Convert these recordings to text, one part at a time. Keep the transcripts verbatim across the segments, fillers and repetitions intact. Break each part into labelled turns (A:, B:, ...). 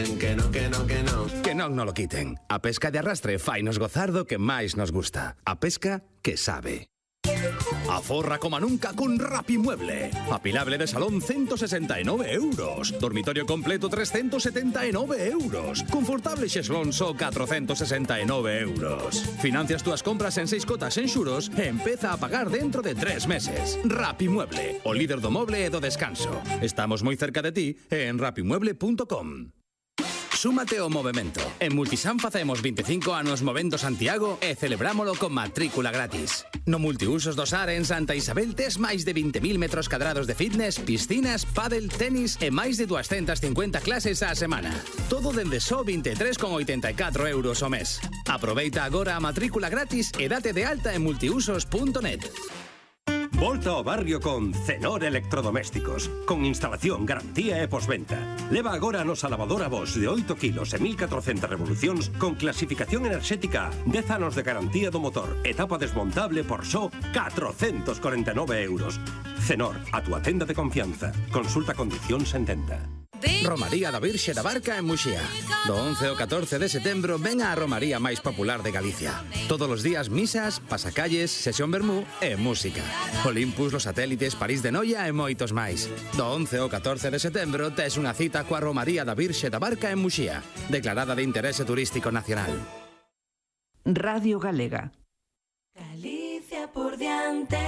A: Que non, que non, que non.
B: Que non no lo quiten. A pesca de arrastre fainos gozar do que máis nos gusta. A pesca que sabe. Aforra como nunca con Rapimueble. Apilable de salón ciento sesenta y nueve euros. Dormitorio completo trescientos setenta y nueve euros. Confortable xeslón só cuatrocientos sesenta y nueve euros. Financias túas compras en seis cotas en xuros e empeza a pagar dentro de tres meses. Rapimueble, o líder do moble e do descanso. Estamos moi cerca de ti en rapimueble punto com. Súmate ao movemento. En Multisan facemos veinticinco anos movendo Santiago e celebrámolo con matrícula gratis. No Multiusos do Sar en Santa Isabel tes máis de vinte mil metros cadrados de fitness, piscinas, pádel, tenis e máis de doscientas cincuenta clases á semana. Todo dende só vinte e tres con oitenta e catro euros ao mes. Aproveita agora a matrícula gratis e date de alta en multiusos punto net.
C: Volta ao barrio con Cenor Electrodomésticos, con instalación, garantía e posventa. Leva agora a nosa lavadora Bosch de oito kilos e mil catrocentas revolucións con clasificación enerxética, dez anos de garantía do motor, etapa desmontable por só catrocentos corenta e nove euros. Cenor, a túa tenda de confianza. Consulta condicións en tenda.
B: Romaría da Virxe da Barca en Muxía. Do once ao catorce de setembro ven á romaría máis popular de Galicia. Todos os días misas, pasacalles, sesión vermú e música. Olympus, Los Satélites, París de Noia e moitos máis. Do once ao catorce de setembro tes unha cita coa romaría da Virxe da Barca en Muxía, declarada de interese turístico nacional.
D: Radio Galega.
E: Galicia por diante.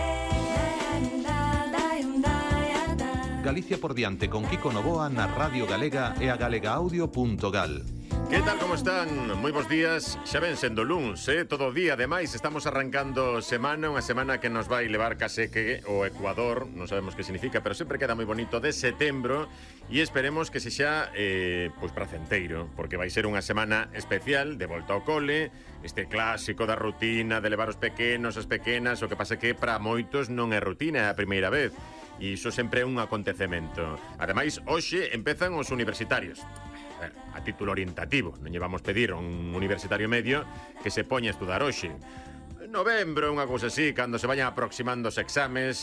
F: Galicia por diante con Kiko Novoa na Radio Galega e a galegaaudio punto gal.
G: Que tal, como están? Moi bons días. Xa ven sendo luns, eh? Todo o día, ademais, estamos arrancando semana, unha semana que nos vai levar case que o Ecuador, non sabemos que significa, pero sempre queda moi bonito, de setembro, e esperemos que se xa eh, pois pracenteiro, porque vai ser unha semana especial de volta ao cole, este clásico da rutina de levar os pequenos, as pequenas, o que pasa que para moitos non é rutina, é a primeira vez. E iso sempre é un acontecemento. Ademais, hoxe empezan os universitarios. A título orientativo, non lle vamos pedir a un universitario medio que se poña a estudar hoxe. Novembro, unha cousa así, cando se vayan aproximando os exames,